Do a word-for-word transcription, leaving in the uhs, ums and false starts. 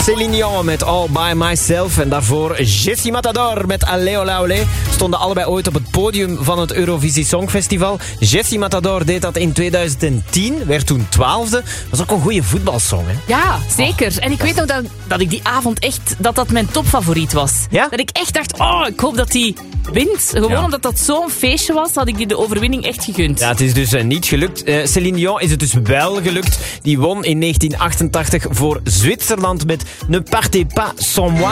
Céline Dion met All By Myself. En daarvoor Jessie Matador met Allee Olé Olé. Stonden allebei ooit op het podium van het Eurovisie Songfestival. Jessie Matador deed dat in tweeduizend tien, werd toen twaalfde. Dat was ook een goede voetbalsong, hè? Ja, zeker. Oh, en ik weet nog dat, dat ik die avond echt, dat dat mijn topfavoriet was. Ja? Dat ik echt dacht, oh, ik hoop dat die wint. Gewoon ja. omdat dat zo'n feestje was, had ik die de overwinning echt gegund. Ja, het is dus uh, niet gelukt. Uh, Céline Dion is het dus wel gelukt. Die won in negentien achtentachtig voor Zwitserland met Ne partez pas sans moi.